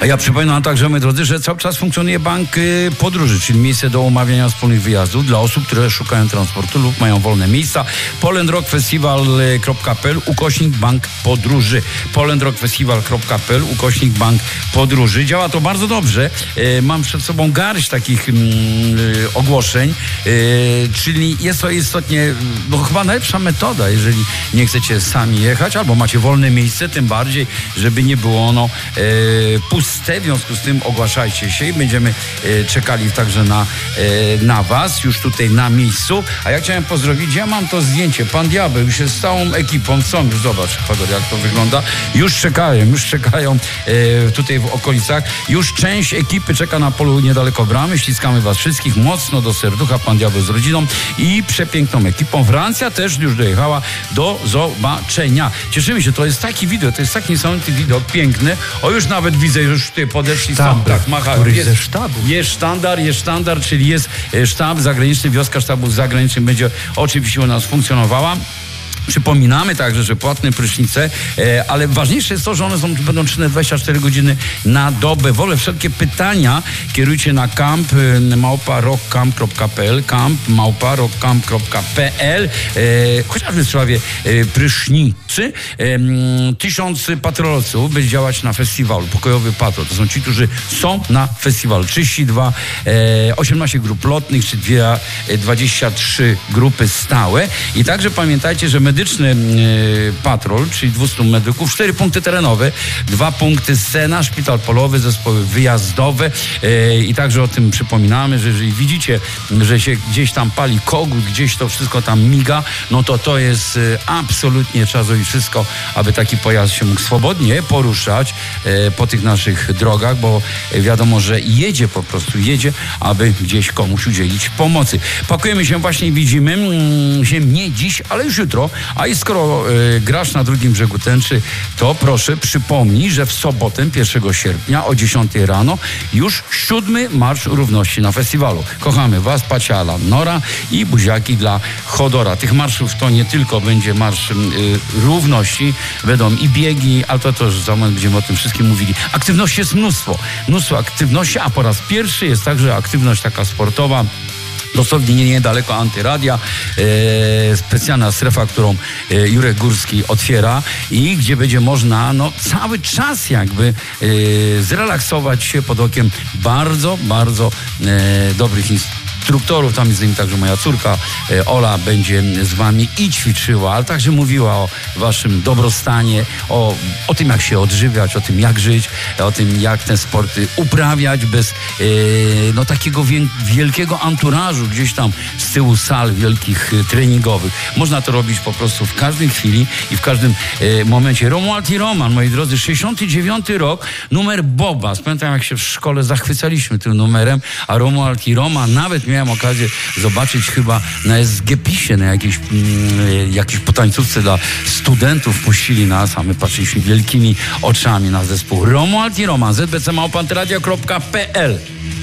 A ja przypominam także, moi drodzy, że cały czas funkcjonuje bank podróży, czyli miejsce do umawiania wspólnych wyjazdów dla osób, które szukają transportu lub mają wolne miejsca. polandrockfestival.pl /bank podróży. polandrockfestival.pl /bank podróży. Działa to bardzo dobrze. Mam przed sobą garść takich ogłoszeń, czyli jest to istotnie chyba najlepsza metoda, jeżeli nie chcecie sami jechać, albo macie wolne miejsce, tym bardziej, żeby nie było ono puste. W związku z tym ogłaszajcie się i będziemy czekali także na was, już tutaj na miejscu. A ja chciałem pozdrowić, ja mam to zdjęcie, pan Diabeł już jest z całą ekipą, są już, zobacz, Fador, jak to wygląda. Już czekają tutaj w okolicach. Już część ekipy czeka na polu niedaleko bramy. Ściskamy was wszystkich mocno do serducha, pan Diabeł z rodziną i przepiękną ekipą. Francja też już dojechała. Do zobaczenia. Cieszymy się, to jest taki widok, to jest taki niesamowity widok, piękny. O, już nawet widzę, że już tutaj podeszli sam, tak, machają. Ze sztabu. Jest sztandar, czyli jest sztab zagraniczny, wioska sztabów zagranicznych będzie oczywiście u nas funkcjonowała. Przypominamy także, że płatne prysznice, ale ważniejsze jest to, że one będą czynne 24 godziny na dobę. W ogóle wszelkie pytania kierujcie na camp@rockcamp.pl, chociażby w sprawie prysznicy. 1000 patrolowców będzie działać na festiwalu. Pokojowy patrol. To są ci, którzy są na festiwalu. 32, 18 grup lotnych, czy 23 grupy stałe. I także pamiętajcie, że medyczny patrol, czyli 200 medyków, 4 punkty terenowe, 2 punkty scena, szpital polowy, zespoły wyjazdowe i także o tym przypominamy, że jeżeli widzicie, że się gdzieś tam pali kogut, gdzieś to wszystko tam miga, no to jest absolutnie, trzeba zrobić wszystko, aby taki pojazd się mógł swobodnie poruszać po tych naszych drogach, bo wiadomo, że jedzie, aby gdzieś komuś udzielić pomocy. Pakujemy się właśnie i widzimy się nie dziś, ale już jutro. A i skoro grasz na drugim brzegu Tęczy, to proszę przypomnij, że w sobotę 1 sierpnia o 10 rano już 7. Marsz Równości na festiwalu. Kochamy was, Paciala, Nora i buziaki dla Chodora. Tych marszów to nie tylko będzie Marsz Równości, będą i biegi, ale to już za moment będziemy o tym wszystkim mówili. Aktywności jest mnóstwo aktywności, a po raz pierwszy jest także aktywność taka sportowa. Dosłownie niedaleko Antyradia, specjalna strefa, którą Jurek Górski otwiera i gdzie będzie można cały czas jakby zrelaksować się pod okiem bardzo, bardzo dobrych instruktorów. Tam jest z nimi także moja córka Ola będzie z wami i ćwiczyła, ale także mówiła o waszym dobrostanie, o tym, jak się odżywiać, o tym, jak żyć, o tym, jak te sporty uprawiać bez takiego wielkiego anturażu gdzieś tam z tyłu sal wielkich treningowych. Można to robić po prostu w każdej chwili i w każdym momencie. Romuald i Roman, moi drodzy, 69 rok, numer Boba. Pamiętam, jak się w szkole zachwycaliśmy tym numerem, a Romuald i Roman, nawet miałem okazję zobaczyć chyba na SGP-ie, na jakiejś potańcówce dla studentów, puścili nas, a my patrzyliśmy wielkimi oczami na zespół Romuald i Roman, zbc@antyradio.pl.